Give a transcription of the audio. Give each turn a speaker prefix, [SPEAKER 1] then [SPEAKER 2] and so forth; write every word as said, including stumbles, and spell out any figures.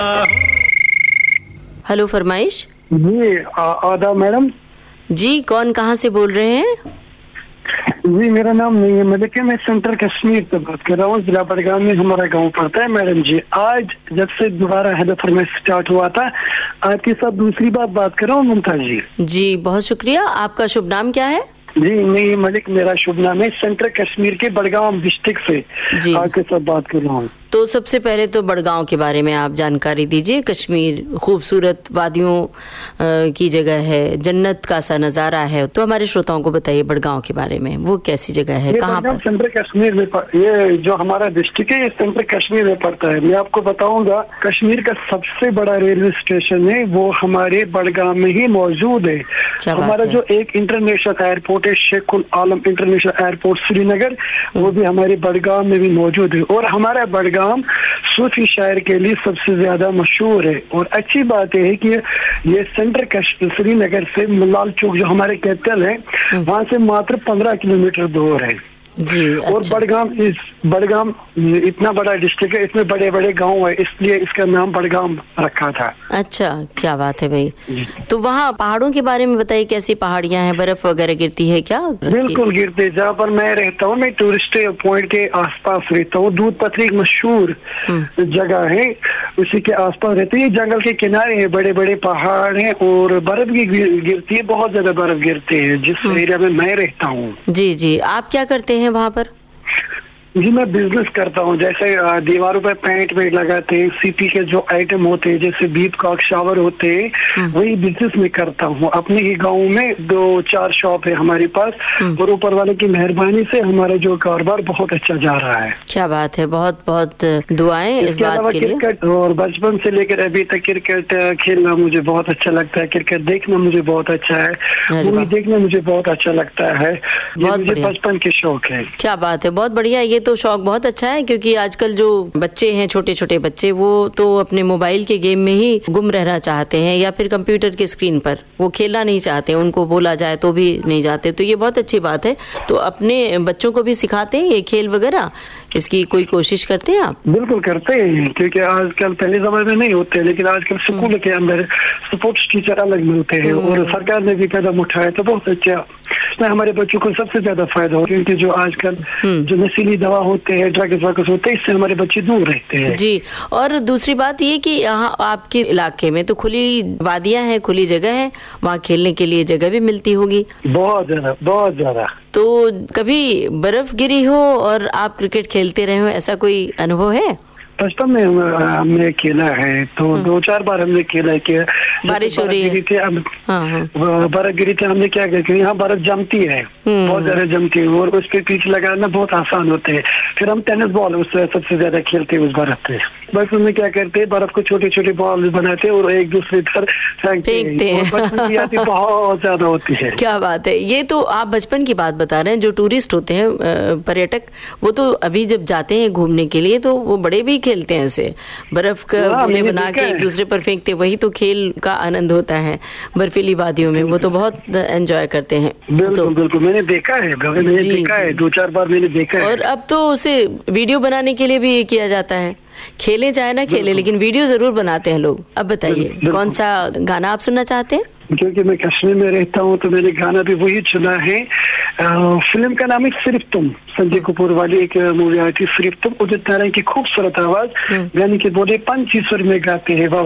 [SPEAKER 1] Hello फरमाइश।
[SPEAKER 2] जी आदाब madam.
[SPEAKER 1] जी कौन कहाँ से बोल रहे हैं?
[SPEAKER 2] जी मेरा नाम नहीं है मलिक है, मैं सेंट्रल कश्मीर से बात कर रहा हूँ। जिला बड़गाम में हमारा गांव पड़ता है मैडम जी। आज जब से दोबारा हेलो फरमाइश स्टार्ट हुआ था, आपके साथ दूसरी बार बात कर रहा हूँ मुमताज जी।
[SPEAKER 1] जी बहुत शुक्रिया। आपका शुभ नाम क्या है?
[SPEAKER 2] जी नहीं मलिक मेरा शुभ नाम है, सेंट्रल कश्मीर के बड़गाम डिस्ट्रिक्ट से
[SPEAKER 1] जी
[SPEAKER 2] आपके साथ बात कर रहा हूँ।
[SPEAKER 1] तो सबसे पहले तो बड़गांव के बारे में आप जानकारी दीजिए। कश्मीर खूबसूरत वादियों की जगह है, जन्नत का सा नज़ारा है, तो हमारे श्रोताओं को बताइए बड़गांव के बारे में। वो कैसी जगह है, कहाँ पर?
[SPEAKER 2] सेंट्रल कश्मीर में, ये जो हमारा डिस्ट्रिक्ट है ये सेंट्रल कश्मीर में पड़ता है। मैं आपको बताऊंगा, कश्मीर का सबसे बड़ा रेलवे स्टेशन है वो हमारे बड़गाम में ही मौजूद है। हमारा जो एक इंटरनेशनल एयरपोर्ट है, शेखुल आलम इंटरनेशनल एयरपोर्ट श्रीनगर, वो भी हमारे बड़गाम में भी मौजूद है। और हमारा बड़गाम सूफी शायर के लिए सबसे ज्यादा मशहूर है। और अच्छी बात यह है कि ये सेंट्रल कश्मीर श्रीनगर से लाल चौक जो हमारे कैपिटल है वहां से मात्र पंद्रह किलोमीटर दूर है।
[SPEAKER 1] जी
[SPEAKER 2] और
[SPEAKER 1] अच्छा।
[SPEAKER 2] बड़गाम इस बड़गाम इतना बड़ा डिस्ट्रिक्ट है, इसमें बड़े बड़े गांव है, इसलिए इसका नाम बड़गाम रखा था।
[SPEAKER 1] अच्छा क्या बात है भाई। तो वहाँ पहाड़ों के बारे में बताइए, कैसी पहाड़ियाँ हैं, बर्फ वगैरह गिरती है क्या?
[SPEAKER 2] बिल्कुल गिरते। जहाँ पर मैं रहता हूँ, मैं टूरिस्ट पॉइंट के आसपास रहता हूँ। दूध पथरी एक मशहूर जगह है, उसी के आसपास रहते हैं। जंगल के किनारे है, बड़े बड़े पहाड़ हैं और बर्फ भी गिरती है, बहुत ज्यादा बर्फ गिरती है जिस एरिया में मैं रहता हूँ।
[SPEAKER 1] जी जी आप क्या करते हैं वहाँ पर?
[SPEAKER 2] जी मैं बिजनेस करता हूँ। जैसे दीवारों पर पेंट वेंट लगाते हैं, सीपी के जो आइटम होते हैं जैसे बीप कॉक शावर होते हैं, वही बिजनेस में करता हूँ। अपने ही गांव में दो चार शॉप है हमारे पास, और ऊपर वाले की मेहरबानी से हमारा जो कारोबार बहुत अच्छा जा रहा है।
[SPEAKER 1] क्या बात है, बहुत बहुत दुआएं इस बात के लिए।
[SPEAKER 2] क्रिकेट और बचपन से लेकर अभी तक क्रिकेट खेलना मुझे बहुत अच्छा लगता है, क्रिकेट देखना मुझे बहुत अच्छा है, मूवी देखना मुझे बहुत अच्छा लगता है। ये मुझे बचपन के शौक है।
[SPEAKER 1] क्या बात है, बहुत बढ़िया। ये तो शौक बहुत अच्छा है, क्योंकि आजकल जो बच्चे हैं, छोटे छोटे बच्चे, वो तो अपने मोबाइल के गेम में ही गुम रहना चाहते हैं, या फिर कंप्यूटर के स्क्रीन पर वो खेलना नहीं चाहते। उनको बोला जाए तो भी नहीं जाते। तो ये बहुत अच्छी बात है। तो अपने बच्चों को भी सिखाते हैं ये खेल वगैरह, इसकी कोई कोशिश करते हैं आप?
[SPEAKER 2] बिल्कुल करते हैं, क्योंकि आजकल पहले जमाने में नहीं होते, लेकिन आजकल स्कूल के अंदर स्पोर्ट्स टीचर अलग मिलते हैं और सरकार ने भी कदम उठाया तो बहुत अच्छा। इसमें हमारे बच्चों को सबसे ज्यादा फायदा हो, क्योंकि जो आजकल जो नशीली दवा होते हैं, ड्रग्स वगैरह होते हैं, इससे हमारे बच्चे दूर रहते हैं। जी।
[SPEAKER 1] और दूसरी बात ये कि यहाँ आपके इलाके में तो खुली वादियां हैं, खुली जगह है, वहाँ खेलने के लिए जगह भी मिलती होगी।
[SPEAKER 2] बहुत ज्यादा बहुत ज्यादा।
[SPEAKER 1] तो कभी बर्फ गिरी हो और आप क्रिकेट खेलते रहे हो, ऐसा कोई अनुभव है?
[SPEAKER 2] बचपन में हमने खेला है, तो दो चार बार हमने खेला है कि
[SPEAKER 1] बारिश हो रही है,
[SPEAKER 2] बर्फ गिरी थी, हमने क्या किया, यहाँ बर्फ जमती है, बहुत ज्यादा जमती है और उस पे पीछे लगाना बहुत आसान होते हैं। फिर हम टेनिस बॉल उससे सबसे ज्यादा खेलते हैं उस बर्फ पे। बस उसमें क्या करते हैं, बर्फ को छोटे छोटे बॉल बनाते हैं और एक दूसरे पर फेंकते हैं। बहुत ज्यादा होती है।
[SPEAKER 1] क्या बात है। ये तो आप बचपन की बात बता रहे हैं। जो टूरिस्ट होते हैं, पर्यटक, वो तो अभी जब जाते हैं घूमने के लिए तो वो बड़े भी खेलते हैं ऐसे, बर्फ का गोले बना के एक दूसरे पर फेंकते। वही तो खेल का आनंद होता है बर्फीली वादियों में, वो तो बहुत एंजॉय करते हैं।
[SPEAKER 2] बिल्कुल तो, बिल्कुल मैंने देखा है, मैंने जी, देखा जी. है दो चार बार मैंने देखा है।
[SPEAKER 1] और अब तो उसे वीडियो बनाने के लिए भी ये किया जाता है। खेले चाहे ना खेले, लेकिन वीडियो जरूर बनाते हैं लोग। अब बताइए कौन सा गाना आप सुनना चाहते हैं?
[SPEAKER 2] क्योंकि मैं कश्मीर में रहता हूँ तो मैंने गाना भी वही चुना है। आ, फिल्म का नाम है सिर्फ तुम, संजय कपूर वाली एक मूवी आई थी सिर्फ तुम। उदित नारायण की खूबसूरत आवाज, यानी कि बोले पंच ईश्वर में गाते हैं।